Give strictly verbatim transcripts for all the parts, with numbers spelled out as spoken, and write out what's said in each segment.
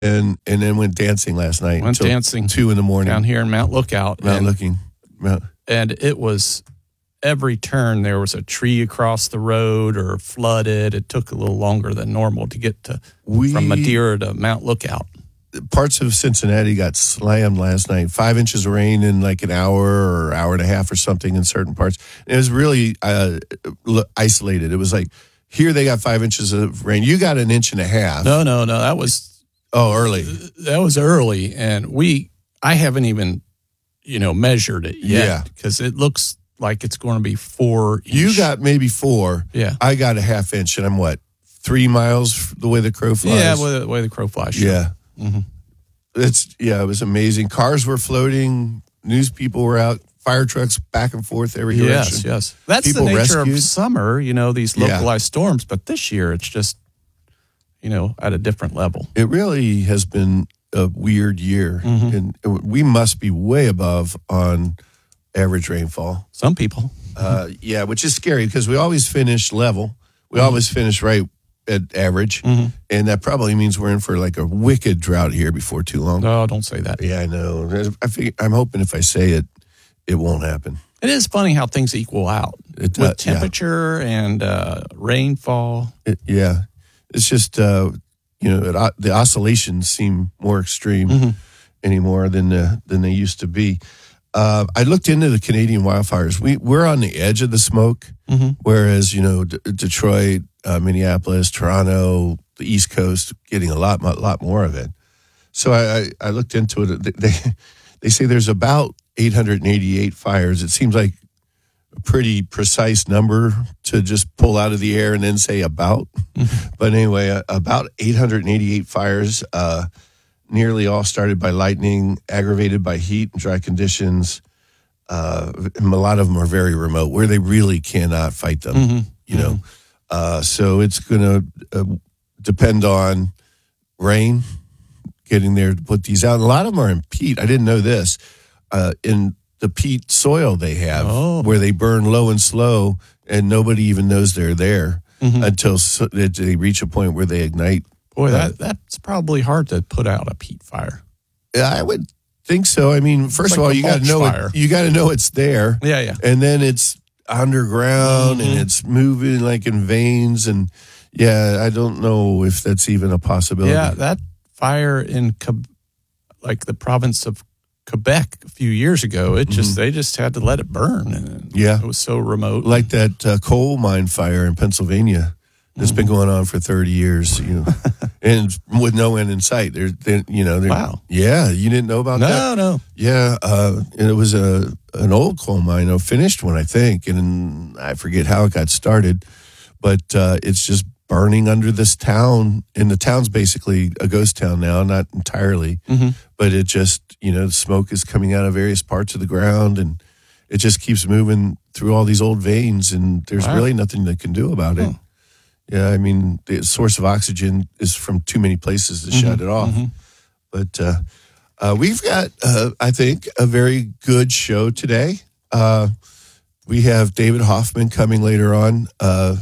and and then went dancing last night. Went dancing two in the morning down here in Mount Lookout. Mount and, Looking, Mount. and it was every turn there was a tree across the road or flooded. It took a little longer than normal to get to We, from Madeira to Mount Lookout. Parts of Cincinnati got slammed last night. Five inches of rain in like an hour or hour and a half or something in certain parts. It was really uh, isolated. It was like, here they got five inches of rain. You got an inch and a half. No, no, no. That was oh early. That was early, and we. I haven't even, you know, measured it yet. Yeah, because it looks like it's going to be four. You got maybe four. Yeah, I got a half inch, and I'm what three miles the way the crow flies. Yeah, the way the crow flies. Sure. Yeah. Mm-hmm. It's yeah, it was amazing. Cars were floating. News people were out. Fire trucks back and forth every direction. Yes, yes. That's people the nature rescued. of summer. You know, these localized yeah. storms. But this year, it's just, you know, at a different level. It really has been a weird year, mm-hmm. and we must be way above on average rainfall. Some people, uh, yeah, which is scary because we always finish level. We mm-hmm. always finish right at average, mm-hmm. and that probably means we're in for like a wicked drought here before too long. No, don't say that. Yeah, I know. I figure, I'm hoping if I say it, it won't happen. It is funny how things equal out it, with uh, temperature yeah. and uh, rainfall. It, yeah, it's just uh, you know it, the oscillations seem more extreme mm-hmm. anymore than the, than they used to be. Uh, I looked into the Canadian wildfires. We we're on the edge of the smoke, mm-hmm. whereas you know D- Detroit, uh, Minneapolis, Toronto, the East Coast getting a lot lot more of it. So I, I, I looked into it. They they say there's about eight hundred eighty-eight fires. It seems like a pretty precise number to just pull out of the air and then say about. Mm-hmm. But anyway, uh, about eight hundred eighty-eight fires. Uh, Nearly all started by lightning, aggravated by heat and dry conditions. Uh, and a lot of them are very remote, where they really cannot fight them. Mm-hmm. You know, mm-hmm. uh, so it's going to uh, depend on rain, getting there to put these out. And a lot of them are in peat. I didn't know this. Uh, in the peat soil they have, oh. where they burn low and slow, and nobody even knows they're there mm-hmm. until so, they reach a point where they ignite. Boy, that that's probably hard to put out a peat fire. I would think so. I mean, first like of all, you got to know it, you got to know it's there. Yeah, yeah. And then it's underground mm-hmm. and it's moving like in veins, and yeah, I don't know if that's even a possibility. Yeah, that fire in like the province of Quebec a few years ago, it just mm-hmm. they just had to let it burn, and yeah, it was so remote. Like that uh, coal mine fire in Pennsylvania. It's mm-hmm. been going on for thirty years, you know, and with no end in sight. There's, you know, wow, yeah, you didn't know about no, that? No, no, yeah, uh, and it was a an old coal mine, a finished one, I think, and I forget how it got started, but uh, it's just burning under this town, and the town's basically a ghost town now, not entirely, mm-hmm. but it just, you know, smoke is coming out of various parts of the ground, and it just keeps moving through all these old veins, and there's wow. really nothing they can do about it. Oh. Yeah, I mean, the source of oxygen is from too many places to mm-hmm, shut it off. Mm-hmm. But uh, uh, we've got, uh, I think, a very good show today. Uh, we have David Hoffman coming later on, uh,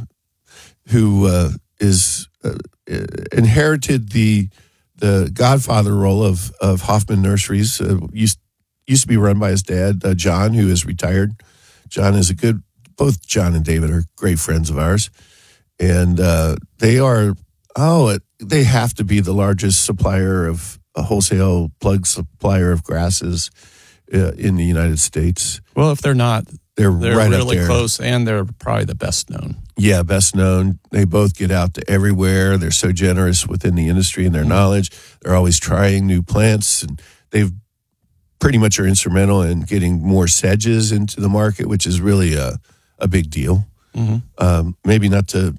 who uh, is uh, inherited the the godfather role of of Hoffman Nurseries. Uh, used used to be run by his dad, uh, John, who is retired. John is a good. Both John and David are great friends of ours. And uh, they are, oh, it, they have to be the largest supplier of a wholesale plug supplier of grasses uh, in the United States. Well, if they're not, they're, they're right really up there. Close, and they're probably the best known. Yeah, best known. They both get out to everywhere. They're so generous within the industry and their mm-hmm. knowledge. They're always trying new plants, and they've pretty much are instrumental in getting more sedges into the market, which is really a, a big deal. Mm-hmm. Um, maybe not to,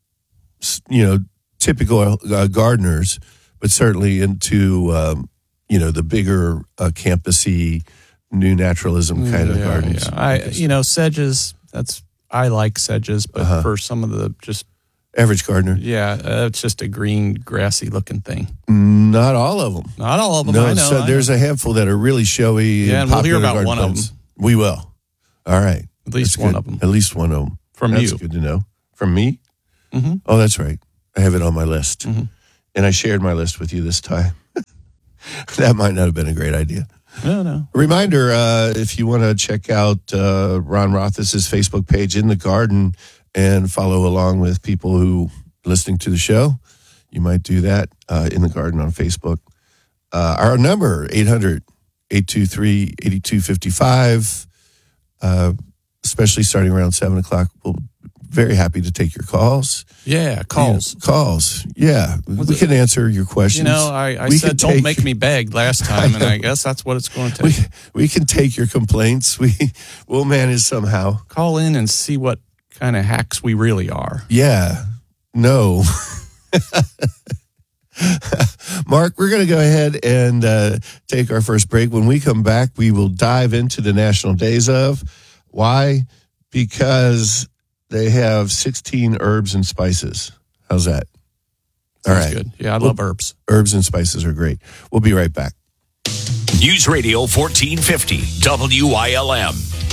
you know, typical uh, gardeners, but certainly into, um, you know, the bigger uh, campusy, new naturalism kind of yeah, gardens. Yeah. I, you know, sedges, that's, I like sedges, but uh-huh. for some of the just... Average gardener. Yeah, uh, it's just a green, grassy looking thing. Not all of them. Not all of them, no, I know. So I there's know. a handful that are really showy. Yeah, and, and we'll hear about one plants. of them. We will. All right. At least that's one good. of them. At least one of them. From that's you. That's good to know. From me? Mm-hmm. Oh, that's right. I have it on my list. Mm-hmm. And I shared my list with you this time. That might not have been a great idea. No, no. A reminder, uh, if you want to check out uh, Ron Rothis' Facebook page, In the Garden, and follow along with people who are listening to the show, you might do that uh, In the Garden on Facebook. Uh, our number, eight hundred, eight two three, eight two five five, uh, especially starting around seven o'clock. We'll be very happy to take your calls. Yeah, calls. Yeah, calls, yeah. We can answer your questions. You know, I, I we said don't take, make me beg last time, I and I guess that's what it's going to take. We, we can take your complaints. We, we'll manage somehow. Call in and see what kind of hacks we really are. Yeah, no. Mark, we're going to go ahead and uh, take our first break. When we come back, we will dive into the National Days of. Why? Because they have sixteen herbs and spices. How's that? All That's right. good. Yeah, I love herbs. Herbs and spices are great. We'll be right back. News Radio fourteen fifty, W I L M.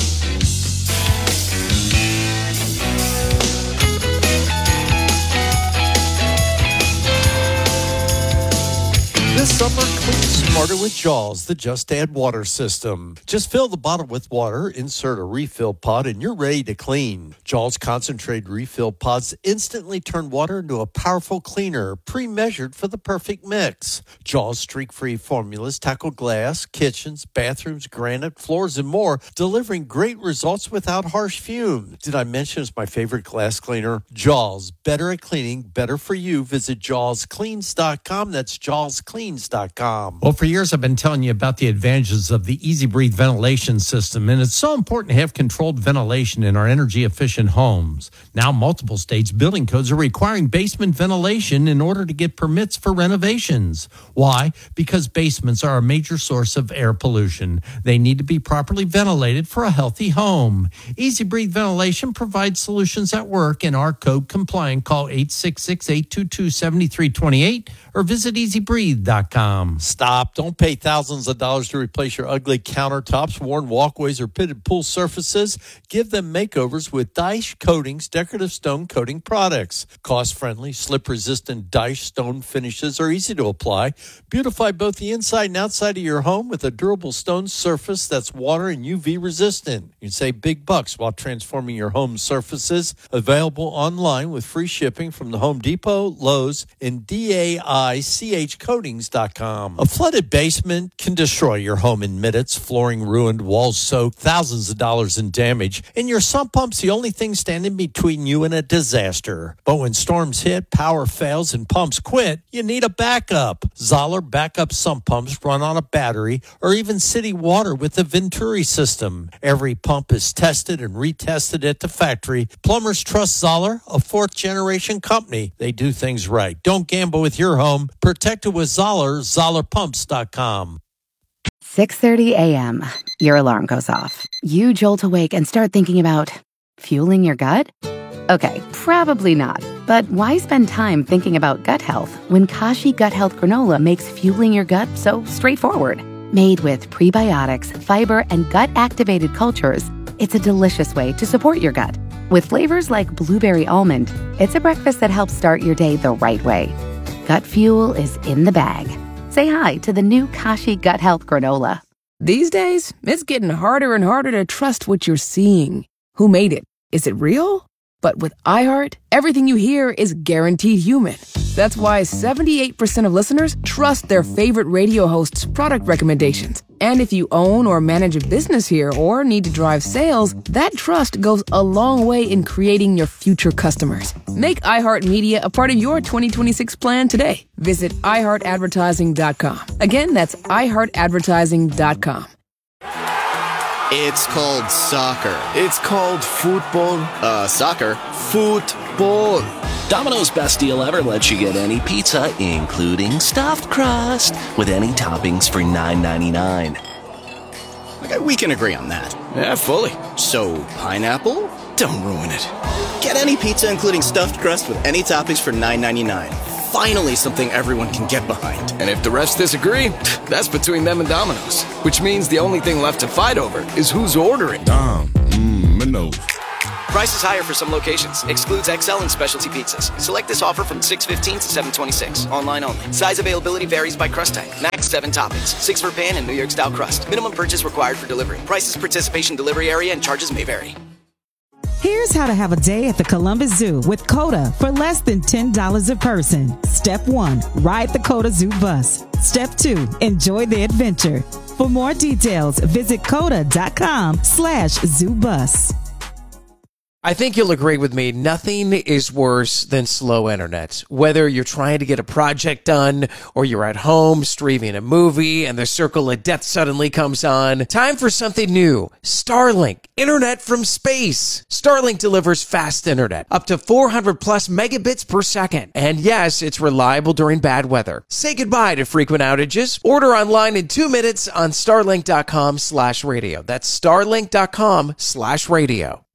This summer, clean smarter with Jaws, the Just Add Water system. Just fill the bottle with water, insert a refill pod, and you're ready to clean. Jaws concentrated refill pods instantly turn water into a powerful cleaner, pre-measured for the perfect mix. Jaws streak-free formulas tackle glass, kitchens, bathrooms, granite, floors, and more, delivering great results without harsh fumes. Did I mention it's my favorite glass cleaner? Jaws, better at cleaning, better for you. Visit jaws cleans dot com. That's jaws cleans dot com. Well, for years I've been telling you about the advantages of the Easy Breathe ventilation system, and it's so important to have controlled ventilation in our energy-efficient homes. Now, multiple states' building codes are requiring basement ventilation in order to get permits for renovations. Why? Because basements are a major source of air pollution. They need to be properly ventilated for a healthy home. Easy Breathe Ventilation provides solutions at work and are code compliant. Call eight six six, eight two two, seven three two eight or visit easy breathe dot com. Stop. Don't pay thousands of dollars to replace your ugly countertops, worn walkways, or pitted pool surfaces. Give them makeovers with Daesh Coatings decorative stone coating products. Cost-friendly, slip-resistant Daesh stone finishes are easy to apply. Beautify both the inside and outside of your home with a durable stone surface that's water and U V resistant. You can save big bucks while transforming your home surfaces. Available online with free shipping from the Home Depot, Lowe's, and D A I C H coatings dot com. A flooded basement can destroy your home in minutes. Flooring ruined, walls soaked, thousands of dollars in damage, and your sump pump's the only thing standing between you and a disaster. But when storms hit, power fails, and pumps quit, you need a backup. Zoller backup sump pumps run on a battery or even city water with the Venturi system. Every pump is tested and retested at the factory. Plumbers trust Zoller, a fourth-generation company. They do things right. Don't gamble with your home. Protect it with Zoller, zoller pumps dot com. six thirty a.m. Your alarm goes off. You jolt awake and start thinking about fueling your gut? Okay, probably not. But why spend time thinking about gut health when Kashi Gut Health Granola makes fueling your gut so straightforward? Made with prebiotics, fiber, and gut-activated cultures, it's a delicious way to support your gut. With flavors like blueberry almond, it's a breakfast that helps start your day the right way. Gut fuel is in the bag. Say hi to the new Kashi Gut Health Granola. These days, it's getting harder and harder to trust what you're seeing. Who made it? Is it real? But with iHeart, everything you hear is guaranteed human. That's why seventy-eight percent of listeners trust their favorite radio host's product recommendations. And if you own or manage a business here or need to drive sales, that trust goes a long way in creating your future customers. Make iHeartMedia a part of your twenty twenty-six plan today. Visit i heart advertising dot com. Again, that's i heart advertising dot com. It's called soccer. It's called football. Uh, soccer. Football. Domino's Best Deal Ever lets you get any pizza, including stuffed crust, with any toppings for nine ninety-nine. Okay, we can agree on that. Yeah, fully. So, pineapple? Don't ruin it. Get any pizza, including stuffed crust, with any toppings for nine ninety-nine. Finally, something everyone can get behind. And if the refs disagree, that's between them and Domino's. Which means the only thing left to fight over is who's ordering. Dom, mmm, Minos. Price is higher for some locations. Excludes X L and specialty pizzas. Select this offer from six fifteen to seven twenty-six. Online only. Size availability varies by crust type. Max seven toppings. Six for pan and New York style crust. Minimum purchase required for delivery. Prices, participation, delivery area, and charges may vary. Here's how to have a day at the Columbus Zoo with COTA for less than ten dollars a person. Step one, ride the COTA Zoo bus. Step two, enjoy the adventure. For more details, visit COTA.com slash zoo bus. I think you'll agree with me, nothing is worse than slow internet. Whether you're trying to get a project done or you're at home streaming a movie and the circle of death suddenly comes on, time for something new. Starlink, internet from space. Starlink delivers fast internet, up to four hundred plus megabits per second. And yes, it's reliable during bad weather. Say goodbye to frequent outages. Order online in two minutes on starlink.com slash radio. That's starlink.com slash radio.